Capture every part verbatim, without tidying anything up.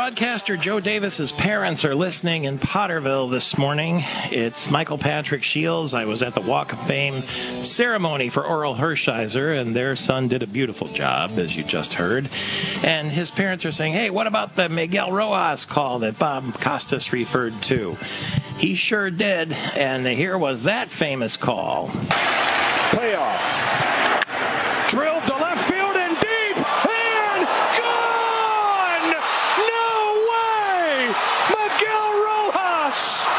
broadcaster Joe Davis's parents are listening in Potterville this morning. It's Michael Patrick Shields. I was at the Walk of Fame ceremony for Oral Hershiser, and their son did a beautiful job, as you just heard. And his parents are saying, hey, what about the Miguel Rojas call that Bob Costas referred to? He sure did, and here was that famous call. Payoff. Drilled to left field and deep, and gone! No way! Miguel Rojas!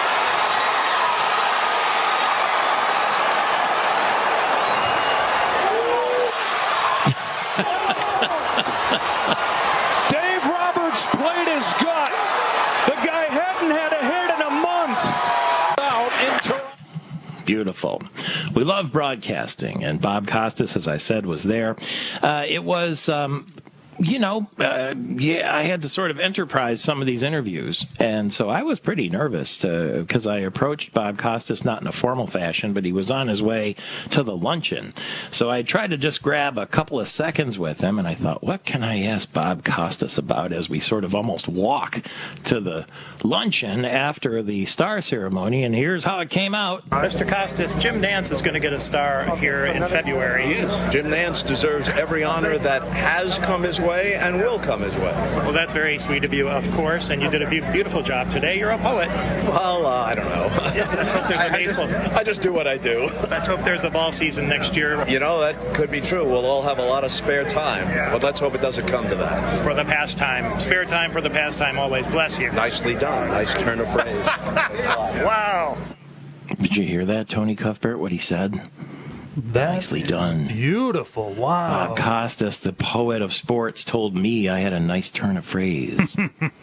Dave Roberts played his gut. The guy hadn't had a hit in a month. Out into Beautiful. We love broadcasting, and Bob Costas, as I said, was there. Uh, it was, um, you know, uh, yeah, I had to sort of enterprise some of these interviews, and so I was pretty nervous because I approached Bob Costas not in a formal fashion, but he was on his way to the luncheon. So I tried to just grab a couple of seconds with him, and I thought, what can I ask Bob Costas about as we sort of almost walk to the luncheon after the star ceremony, and here's how it came out. Mister Costas, Jim Nantz is going to get a star here in February. Yes. Jim Nantz deserves every honor that has come his way and will come his way. Well, that's very sweet of you, of course, and you did a be- beautiful job today. You're a poet. Well, uh, I don't know. Yeah, let's hope there's a I, I, baseball. just, I just do what I do. Let's hope there's a ball season next year. You know, that could be true. We'll all have a lot of spare time, Yeah. but let's hope it doesn't come to that. For the pastime. Spare time for the pastime, always. Bless you. Nicely done. Nice turn of phrase. Wow. Did you hear that, Tony Cuthbert, what he said? That Nicely is done. Beautiful. Wow. Bob Costas, the poet of sports, told me I had a nice turn of phrase.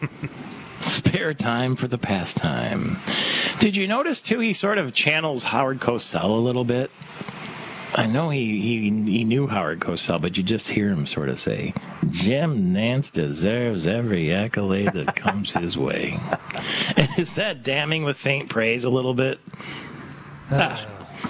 Spare time for the pastime. Did you notice, too, he sort of channels Howard Cosell a little bit? I know he, he, he knew Howard Cosell, but you just hear him sort of say, Jim Nantz deserves every accolade that comes his way. And is that damning with faint praise a little bit? Ah.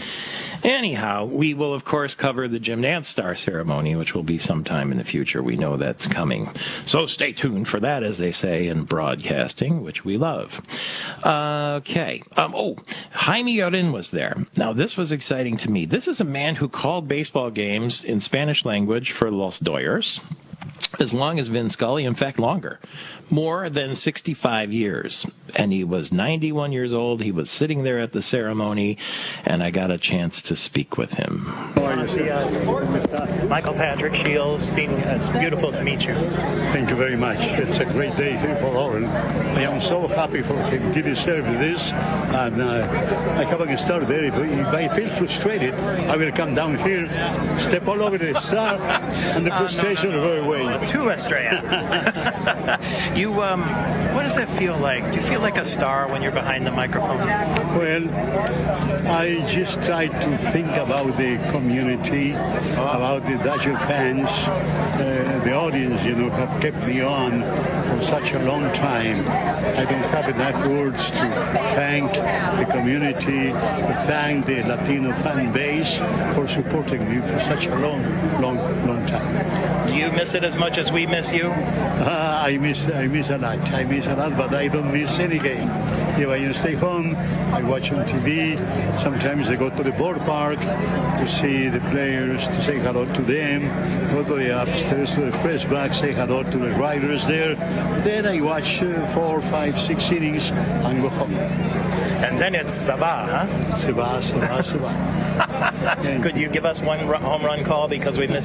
Anyhow, we will, of course, cover the Jim Nantz Star Ceremony, which will be sometime in the future. We know that's coming. So stay tuned for that, as they say in broadcasting, which we love. Uh, okay. Um, oh, Jaime Yorin was there. Now, this was exciting to me. This is a man who called baseball games in Spanish language for Los Doyers as long as Vin Scully, in fact, longer. More than sixty-five years. And he was ninety-one years old. He was sitting there at the ceremony, and I got a chance to speak with him. Yes. Michael Patrick Shields, it's beautiful to meet you. Thank you very much. It's a great day here for Oren. I am so happy for him giving serve this, and uh, I haven't started there. If, if I feel frustrated, I will come down here, step all over the star, and the frustration uh, no, no, no. will go away. Too Estrella. You, um, what does it feel like? Do you feel like a star when you're behind the microphone? Well, I just try to think about the community, about the Dodger fans, uh, the audience, you know, have kept me on for such a long time. I don't have enough words to thank the community, to thank the Latino fan base for supporting me for such a long, long, long time. Do you miss it as much as we miss you? Uh, I miss I miss a lot. I miss a lot, but I don't miss any game. If I stay home, I watch on T V. Sometimes I go to the ballpark to see the players, to say hello to them. Go to the upstairs to the press box, say hello to the writers there. Then I watch uh, four, five, six innings and go home. And then it's Sabah, huh? Sabah, Sabah, Sabah. Could you give us one home run call because we missed